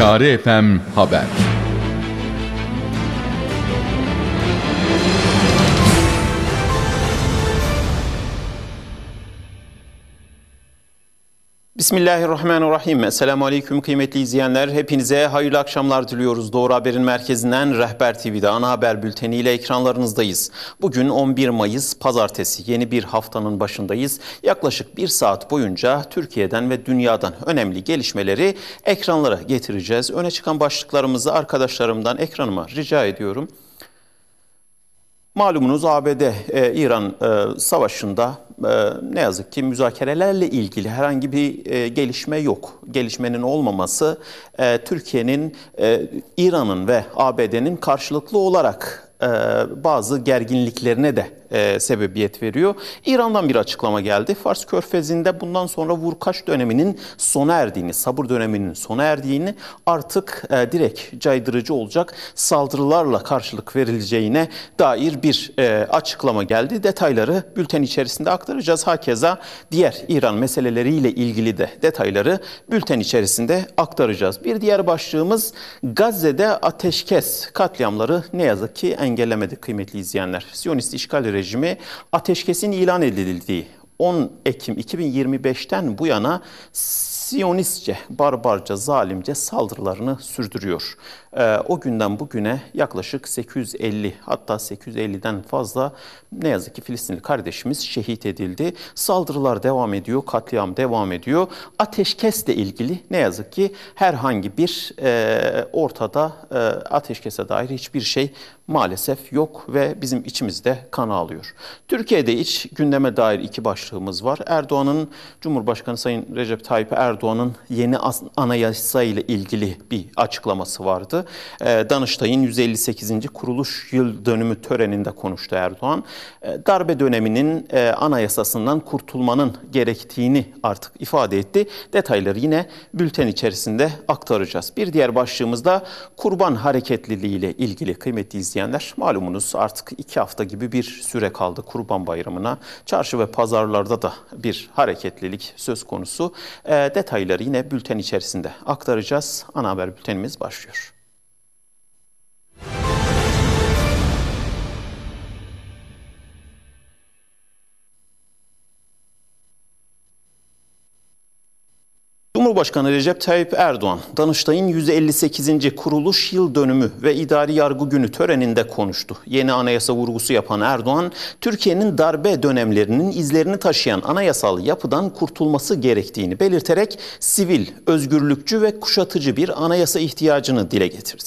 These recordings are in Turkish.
Çağrı FM Haber. Bismillahirrahmanirrahim. Esselamu Aleyküm kıymetli izleyenler. Hepinize hayırlı akşamlar diliyoruz. Doğru Haber'in merkezinden Rehber TV'de ana haber bülteniyle ekranlarınızdayız. Bugün 11 Mayıs Pazartesi. Yeni bir haftanın başındayız. Yaklaşık bir saat boyunca Türkiye'den ve dünyadan önemli gelişmeleri ekranlara getireceğiz. Öne çıkan başlıklarımızı arkadaşlarımdan ekranıma rica ediyorum. Malumunuz ABD-İran savaşında ne yazık ki müzakerelerle ilgili herhangi bir gelişme yok. Gelişmenin olmaması Türkiye'nin, İran'ın ve ABD'nin karşılıklı olarak bazı gerginliklerine de sebebiyet veriyor. İran'dan bir açıklama geldi. Fars Körfezi'nde bundan sonra vurkaç döneminin sona erdiğini, sabır döneminin sona erdiğini, artık direkt caydırıcı olacak saldırılarla karşılık verileceğine dair bir açıklama geldi. Detayları bülten içerisinde aktaracağız. Hakeza diğer İran meseleleriyle ilgili de detayları bülten içerisinde aktaracağız. Bir diğer başlığımız Gazze'de ateşkes katliamları ne yazık ki engellemedi kıymetli izleyenler. Siyonist işgal rejimi ateşkesin ilan edildiği 10 Ekim 2025'ten bu yana Siyonistçe, barbarca, zalimce saldırılarını sürdürüyor. O günden bugüne yaklaşık 850, hatta 850'den fazla ne yazık ki Filistinli kardeşimiz şehit edildi. Saldırılar devam ediyor, katliam devam ediyor. Ateşkesle ilgili ne yazık ki herhangi bir ortada ateşkese dair hiçbir şey maalesef yok ve bizim içimizde kan ağlıyor. Türkiye'de iç gündeme dair iki başlığımız var. Erdoğan'ın, Cumhurbaşkanı Sayın Recep Tayyip Erdoğan'ın yeni anayasa ile ilgili bir açıklaması vardı. Danıştay'ın 158. kuruluş yıl dönümü töreninde konuştu Erdoğan. Darbe döneminin anayasasından kurtulmanın gerektiğini artık ifade etti. Detayları yine bülten içerisinde aktaracağız. Bir diğer başlığımız da Kurban Hareketliliği ile ilgili kıymetli izleyenler. Malumunuz artık 2 hafta gibi bir süre kaldı Kurban Bayramı'na. Çarşı ve pazarlarda da bir hareketlilik söz konusu. Detayları yine bülten içerisinde aktaracağız. Ana haber bültenimiz başlıyor. Cumhurbaşkanı Recep Tayyip Erdoğan, Danıştay'ın 158. kuruluş yıl dönümü ve idari yargı günü töreninde konuştu. Yeni anayasa vurgusu yapan Erdoğan, Türkiye'nin darbe dönemlerinin izlerini taşıyan anayasal yapıdan kurtulması gerektiğini belirterek sivil, özgürlükçü ve kuşatıcı bir anayasa ihtiyacını dile getirdi.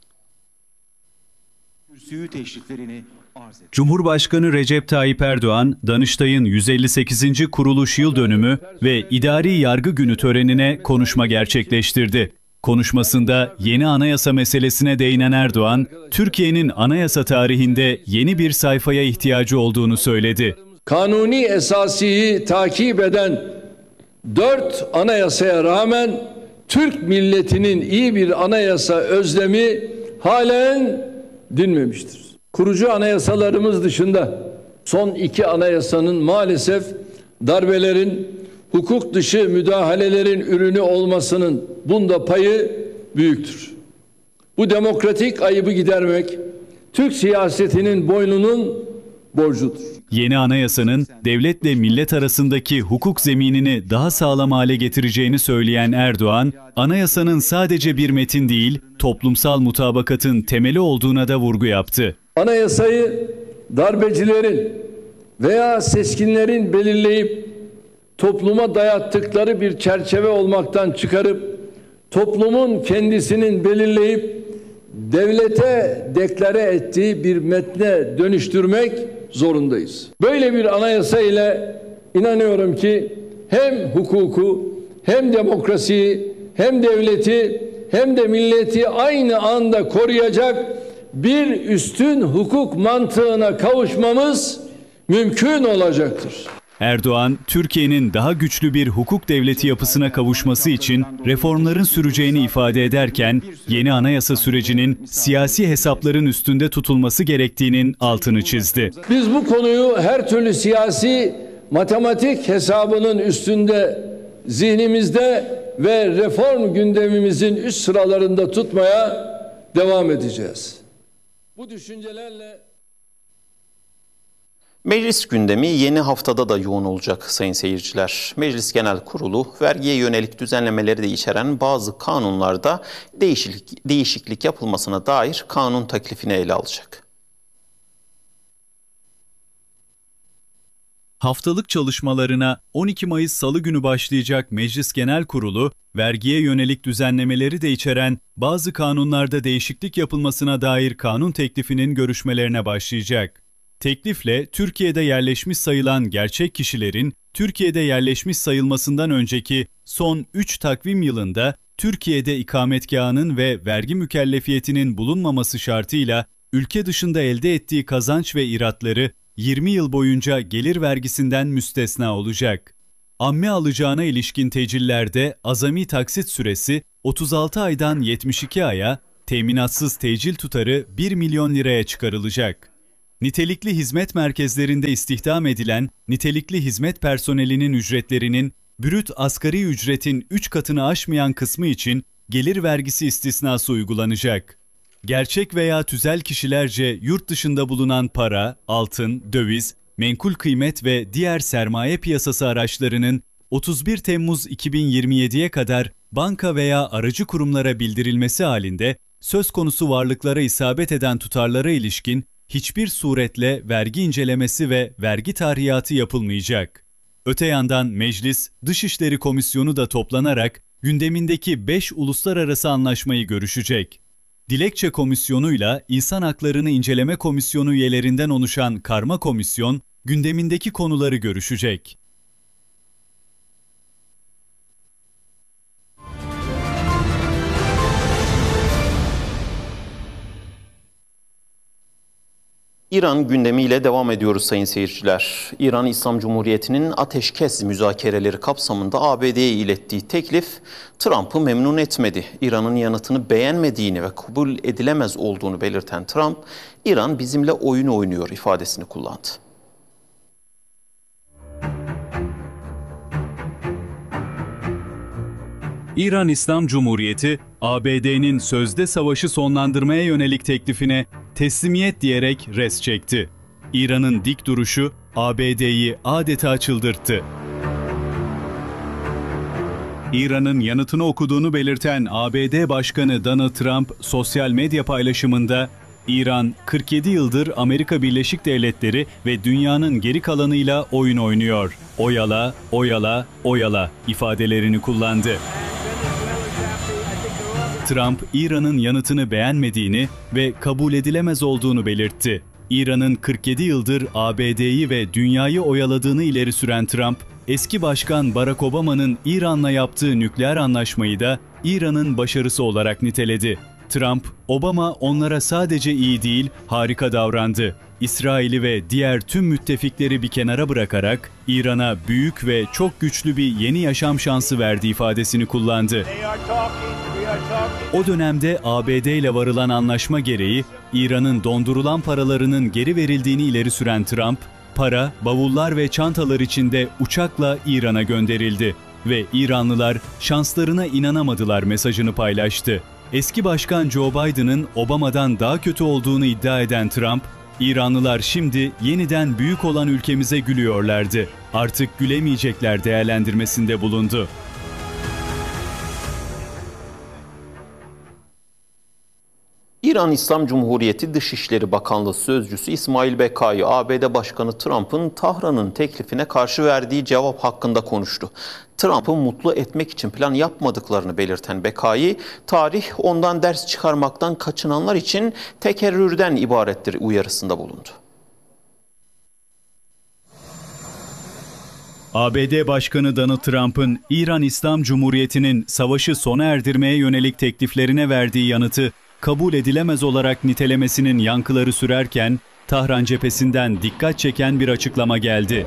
Cumhurbaşkanı Recep Tayyip Erdoğan, Danıştay'ın 158. kuruluş yıl dönümü ve idari yargı günü törenine konuşma gerçekleştirdi. Konuşmasında yeni anayasa meselesine değinen Erdoğan, Türkiye'nin anayasa tarihinde yeni bir sayfaya ihtiyacı olduğunu söyledi. Kanuni esasiyi takip eden 4 anayasaya rağmen Türk milletinin iyi bir anayasa özlemi halen dinmemiştir. Kurucu anayasalarımız dışında son 2 anayasanın maalesef darbelerin, hukuk dışı müdahalelerin ürünü olmasının bunda payı büyüktür. Bu demokratik ayıbı gidermek Türk siyasetinin boynunun borcudur. Yeni anayasanın devletle millet arasındaki hukuk zeminini daha sağlam hale getireceğini söyleyen Erdoğan, anayasanın sadece bir metin değil, toplumsal mutabakatın temeli olduğuna da vurgu yaptı. Anayasayı darbecilerin veya seskinlerin belirleyip topluma dayattıkları bir çerçeve olmaktan çıkarıp toplumun kendisinin belirleyip devlete deklare ettiği bir metne dönüştürmek zorundayız. Böyle bir anayasa ile inanıyorum ki hem hukuku, hem demokrasiyi, hem devleti, hem de milleti aynı anda koruyacak bir üstün hukuk mantığına kavuşmamız mümkün olacaktır. Erdoğan, Türkiye'nin daha güçlü bir hukuk devleti yapısına kavuşması için reformların süreceğini ifade ederken, yeni anayasa sürecinin siyasi hesapların üstünde tutulması gerektiğinin altını çizdi. Biz bu konuyu her türlü siyasi matematik hesabının üstünde zihnimizde ve reform gündemimizin üst sıralarında tutmaya devam edeceğiz. Bu düşüncelerle Meclis gündemi yeni haftada da yoğun olacak sayın seyirciler. Meclis Genel Kurulu vergiye yönelik düzenlemeleri de içeren bazı kanunlarda değişiklik yapılmasına dair kanun teklifini ele alacak. Haftalık çalışmalarına 12 Mayıs Salı günü başlayacak Meclis Genel Kurulu, vergiye yönelik düzenlemeleri de içeren bazı kanunlarda değişiklik yapılmasına dair kanun teklifinin görüşmelerine başlayacak. Teklifle Türkiye'de yerleşmiş sayılan gerçek kişilerin Türkiye'de yerleşmiş sayılmasından önceki son 3 takvim yılında Türkiye'de ikametgahının ve vergi mükellefiyetinin bulunmaması şartıyla ülke dışında elde ettiği kazanç ve iratları 20 yıl boyunca gelir vergisinden müstesna olacak. Amme alacağına ilişkin tecillerde azami taksit süresi 36 aydan 72 aya, teminatsız tecil tutarı 1 milyon liraya çıkarılacak. Nitelikli hizmet merkezlerinde istihdam edilen nitelikli hizmet personelinin ücretlerinin brüt asgari ücretin 3 katını aşmayan kısmı için gelir vergisi istisnası uygulanacak. Gerçek veya tüzel kişilerce yurt dışında bulunan para, altın, döviz, menkul kıymet ve diğer sermaye piyasası araçlarının 31 Temmuz 2027'ye kadar banka veya aracı kurumlara bildirilmesi halinde söz konusu varlıklara isabet eden tutarlara ilişkin hiçbir suretle vergi incelemesi ve vergi tarihiyatı yapılmayacak. Öte yandan Meclis, Dışişleri Komisyonu da toplanarak gündemindeki 5 uluslararası anlaşmayı görüşecek. Dilekçe Komisyonu'yla İnsan Haklarını İnceleme Komisyonu üyelerinden oluşan karma komisyon, gündemindeki konuları görüşecek. İran gündemiyle devam ediyoruz sayın seyirciler. İran İslam Cumhuriyeti'nin ateşkes müzakereleri kapsamında ABD'ye ilettiği teklif Trump'ı memnun etmedi. İran'ın yanıtını beğenmediğini ve kabul edilemez olduğunu belirten Trump, İran bizimle oyun oynuyor ifadesini kullandı. İran İslam Cumhuriyeti, ABD'nin sözde savaşı sonlandırmaya yönelik teklifine teslimiyet diyerek res çekti. İran'ın dik duruşu ABD'yi adeta çıldırttı. İran'ın yanıtını okuduğunu belirten ABD Başkanı Donald Trump sosyal medya paylaşımında İran 47 yıldır Amerika Birleşik Devletleri ve dünyanın geri kalanıyla oyun oynuyor. Oyala, oyala, oyala ifadelerini kullandı. Trump, İran'ın yanıtını beğenmediğini ve kabul edilemez olduğunu belirtti. İran'ın 47 yıldır ABD'yi ve dünyayı oyaladığını ileri süren Trump, eski başkan Barack Obama'nın İran'la yaptığı nükleer anlaşmayı da İran'ın başarısı olarak niteledi. Trump, Obama onlara sadece iyi değil, harika davrandı. İsrail'i ve diğer tüm müttefikleri bir kenara bırakarak İran'a büyük ve çok güçlü bir yeni yaşam şansı verdi ifadesini kullandı. O dönemde ABD ile varılan anlaşma gereği İran'ın dondurulan paralarının geri verildiğini ileri süren Trump, para, bavullar ve çantalar içinde uçakla İran'a gönderildi ve İranlılar şanslarına inanamadılar mesajını paylaştı. Eski başkan Joe Biden'ın Obama'dan daha kötü olduğunu iddia eden Trump, İranlılar şimdi yeniden büyük olan ülkemize gülüyorlardı. Artık gülemeyecekler değerlendirmesinde bulundu. İran İslam Cumhuriyeti Dışişleri Bakanlığı Sözcüsü İsmail Bekai, ABD Başkanı Trump'ın Tahran'ın teklifine karşı verdiği cevap hakkında konuştu. Trump'ı mutlu etmek için plan yapmadıklarını belirten Bekai, tarih ondan ders çıkarmaktan kaçınanlar için tekerrürden ibarettir uyarısında bulundu. ABD Başkanı Donald Trump'ın İran İslam Cumhuriyeti'nin savaşı sona erdirmeye yönelik tekliflerine verdiği yanıtı kabul edilemez olarak nitelemesinin yankıları sürerken Tahran cephesinden dikkat çeken bir açıklama geldi.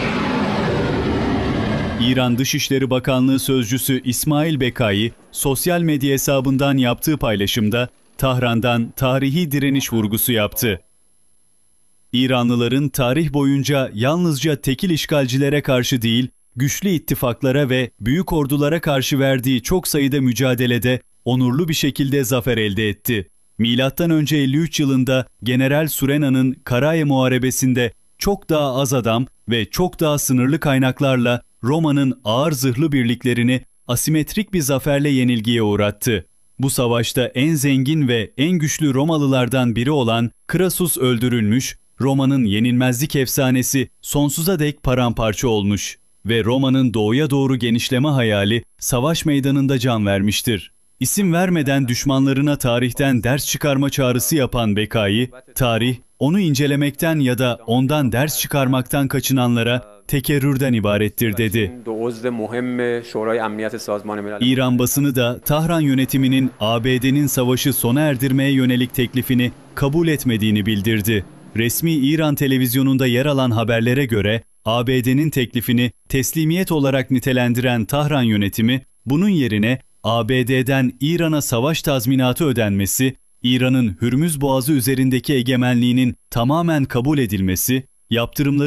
İran Dışişleri Bakanlığı Sözcüsü İsmail Bekai, sosyal medya hesabından yaptığı paylaşımda Tahran'dan tarihi direniş vurgusu yaptı. İranlıların tarih boyunca yalnızca tekil işgalcilere karşı değil, güçlü ittifaklara ve büyük ordulara karşı verdiği çok sayıda mücadelede onurlu bir şekilde zafer elde etti. M.Ö. 53 yılında General Surena'nın Karaye Muharebesi'nde çok daha az adam ve çok daha sınırlı kaynaklarla Roma'nın ağır zırhlı birliklerini asimetrik bir zaferle yenilgiye uğrattı. Bu savaşta en zengin ve en güçlü Romalılardan biri olan Crassus öldürülmüş, Roma'nın yenilmezlik efsanesi sonsuza dek paramparça olmuş ve Roma'nın doğuya doğru genişleme hayali savaş meydanında can vermiştir. İsim vermeden düşmanlarına tarihten ders çıkarma çağrısı yapan Bekai, tarih, onu incelemekten ya da ondan ders çıkarmaktan kaçınanlara tekerrürden ibarettir dedi. İran basını da Tahran yönetiminin ABD'nin savaşı sona erdirmeye yönelik teklifini kabul etmediğini bildirdi. Resmi İran televizyonunda yer alan haberlere göre ABD'nin teklifini teslimiyet olarak nitelendiren Tahran yönetimi, bunun yerine ABD'den İran'a savaş tazminatı ödenmesi, İran'ın Hürmüz Boğazı üzerindeki egemenliğinin tamamen kabul edilmesi, yaptırımları